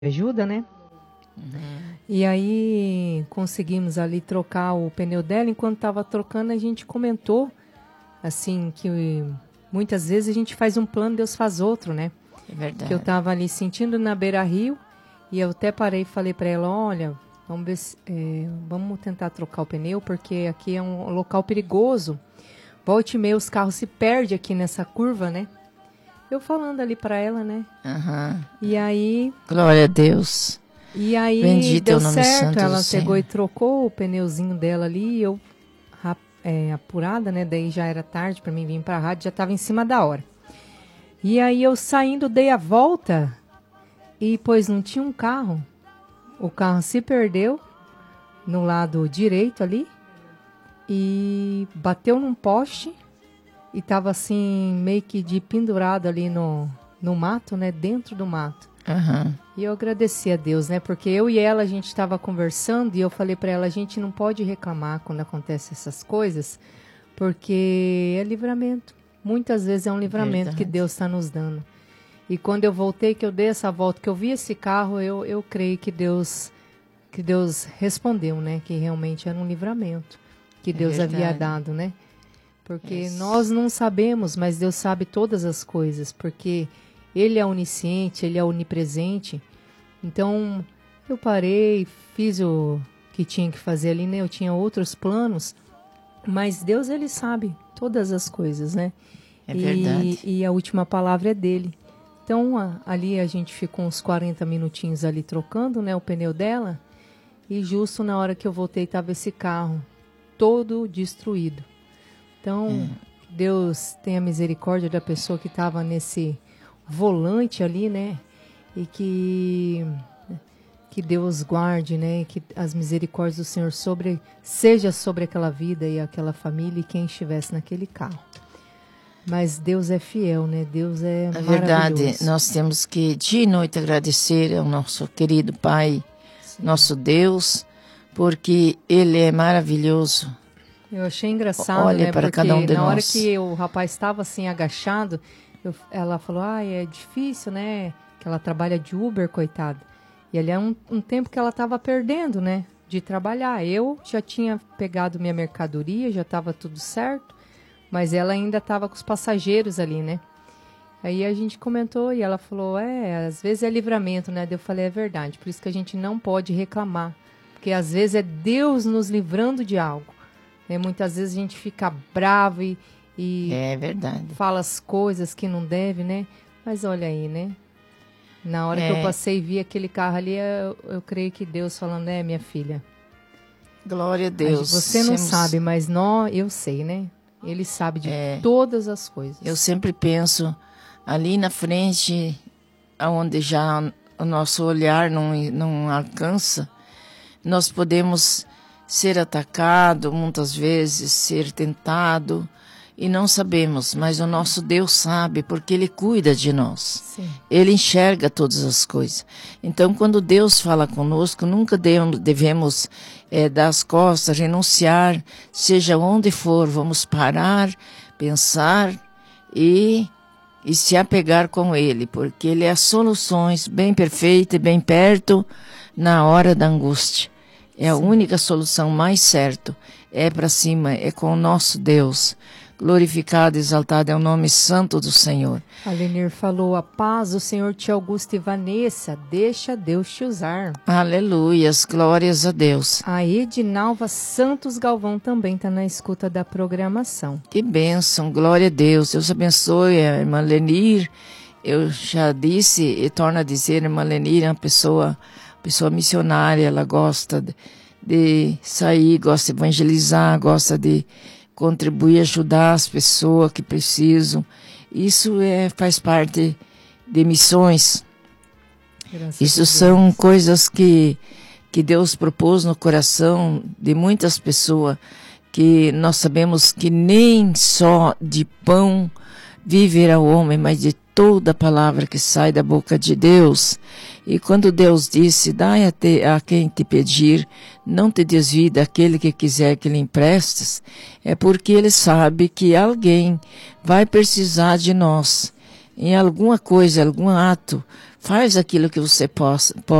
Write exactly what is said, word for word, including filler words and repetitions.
ajuda, né? Uhum. E aí conseguimos ali trocar o pneu dela. Enquanto estava trocando, a gente comentou assim que muitas vezes a gente faz um plano, Deus faz outro, né? É verdade. Que eu estava ali sentindo na beira-rio e eu até parei e falei para ela, olha, vamos ver se, é, vamos tentar trocar o pneu, porque aqui é um local perigoso. Volte e meia os carros se perdem aqui nessa curva, né? Eu falando ali para ela, né? Uhum. E aí... Glória a Deus. E aí Bendito deu é o nome certo, santo ela do pegou Senhor. e trocou o pneuzinho dela ali, eu é, apurada, né? Daí já era tarde para mim vir para a rádio, já estava em cima da hora. E aí eu saindo, dei a volta e, pois, não tinha um carro. O carro se perdeu no lado direito ali e bateu num poste e tava assim, meio que de pendurado ali no, no mato, né? Dentro do mato. Uhum. E eu agradeci a Deus, né? Porque eu e ela, a gente estava conversando e eu falei para ela, a gente não pode reclamar quando acontecem essas coisas, porque é livramento. Muitas vezes é um livramento Verdade. que Deus está nos dando. E quando eu voltei, que eu dei essa volta, que eu vi esse carro, eu, eu creio que Deus, que Deus respondeu, né? Que realmente era um livramento que É Deus havia verdade. dado, né? Porque Isso. nós não sabemos, mas Deus sabe todas as coisas, porque Ele é onisciente, Ele é onipresente. Então, eu parei, fiz o que tinha que fazer ali, né? Eu tinha outros planos, mas Deus, Ele sabe todas as coisas, né? É e, verdade. e a última palavra é dele. Então, a, ali a gente ficou uns quarenta minutinhos ali trocando, né? O pneu dela. E justo na hora que eu voltei, estava esse carro todo destruído. Então, Hum. Deus tenha misericórdia da pessoa que estava nesse volante ali, né? E que, que Deus guarde, né? Que as misericórdias do Senhor sobre, seja sobre aquela vida e aquela família e quem estivesse naquele carro. Mas Deus é fiel, né? Deus é Na verdade, maravilhoso. nós temos que dia e noite agradecer ao nosso querido Pai, Sim. nosso Deus, porque Ele é maravilhoso. Eu achei engraçado, Olha né? para Porque cada um de na hora nós. que o rapaz estava assim agachado, eu, ela falou, ah, é difícil, né? Que ela trabalha de Uber, coitada. E ali é um, um tempo que ela estava perdendo, né? De trabalhar. Eu já tinha pegado minha mercadoria, já estava tudo certo, mas ela ainda estava com os passageiros ali, né? Aí a gente comentou e ela falou, é, às vezes é livramento, né? Eu falei, é verdade, por isso que a gente não pode reclamar, porque às vezes é Deus nos livrando de algo. Né? Muitas vezes a gente fica bravo e, e É verdade. fala as coisas que não deve, né? Mas olha aí, né? Na hora É. que eu passei e vi aquele carro ali, eu, eu creio que Deus falando, é, minha filha. Glória a a Deus. gente- Você não Temos- sabe, mas nós, eu sei, né? Ele sabe de É. todas as coisas. Eu sempre penso ali na frente, aonde já o nosso olhar não, não alcança, nós podemos ser atacado muitas vezes, ser tentado, e não sabemos, mas o nosso Deus sabe, porque Ele cuida de nós. Sim. Ele enxerga todas as coisas. Então, quando Deus fala conosco, nunca devemos, devemos eh, dar as costas, renunciar, seja onde for, vamos parar, pensar e, e se apegar com Ele, porque Ele é as soluções bem perfeita e bem perto na hora da angústia. É a Sim. única solução mais certa. É para cima, é com o nosso Deus. Glorificado e exaltado é o nome santo do Senhor. A Lenir falou, a paz do Senhor te Augusto e Vanessa, deixa Deus te usar. Aleluias, glórias a Deus. A Edinalva Santos Galvão também está na escuta da programação. Que bênção, glória a Deus. Deus abençoe a irmã Lenir. Eu já disse e torno a dizer, a irmã Lenir é uma pessoa, pessoa missionária, ela gosta de, de sair, gosta de evangelizar, gosta de contribuir, ajudar as pessoas que precisam. Isso é, faz parte de missões. Graças a Isso Deus. são coisas que, que Deus propôs no coração de muitas pessoas, que nós sabemos que nem só de pão viverá o homem, mas de toda a palavra que sai da boca de Deus. E quando Deus disse, dai a, te, a quem te pedir, não te desvie daquele que quiser que lhe emprestes, é porque Ele sabe que alguém vai precisar de nós. Em alguma coisa, algum ato, Faz aquilo que você possa,